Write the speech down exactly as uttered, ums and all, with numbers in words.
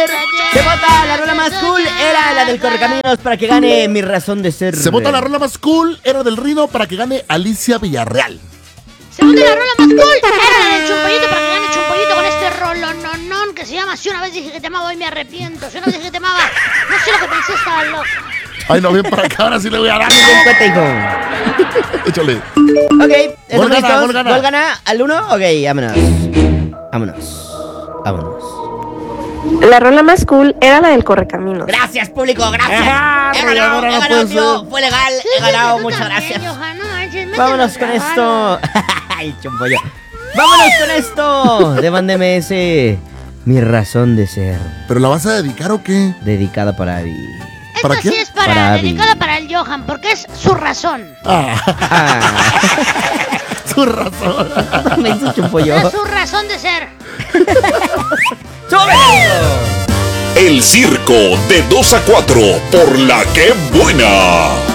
Se vota la rola más cool, era la del Correcaminos para que gane Mi Razón de Ser. Se vota la rola más cool, era del Rino para que gane Alicia Villarreal. Se vota la rola más cool, era la del Chumpollito para que gane Chumpollito con este rolononón que se llama Si una vez dije que te amaba, hoy me arrepiento. Si una vez dije que te amaba, no sé lo que pensé, estaba loco. Ay, no, ven para acá, ahora sí le voy a dar. Échale. Ok, Gol gana, listos? gol gana. ¿Gol gana al uno? Ok, vámonos. Vámonos. Vámonos. La rola más cool era la del Correcaminos. Gracias, público, gracias. Ajá, He pero ganado, ahora he no ganado, puede tío. ser. Fue legal, Sí, he ganado, tú muchas también, gracias. Johan, no manches, mételo Vámonos con grabado. esto. Ay, chumpollo. Vámonos con esto. De Mándeme ese Mi Razón de Ser. ¿Pero la vas a dedicar o qué? Dedicada para Abby. Esta ¿Para sí quién? es para, Para Abby. dedicada para el Johan, porque es su razón. Ah, Ah, su razón. me hizo chumpollo. Es su razón de ser. ¡Súbelo! El circo de dos a cuatro por La Que Buena.